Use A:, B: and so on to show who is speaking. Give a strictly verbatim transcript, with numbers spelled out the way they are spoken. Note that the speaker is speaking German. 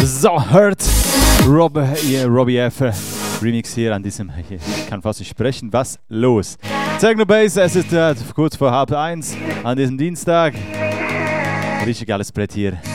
A: So, hört Rob, yeah, Robbie F. Remix hier an diesem, ich kann fast nicht sprechen, was los? Techno Bass, es ist äh, kurz vor halb eins an diesem Dienstag. Richtig geiles Brett hier.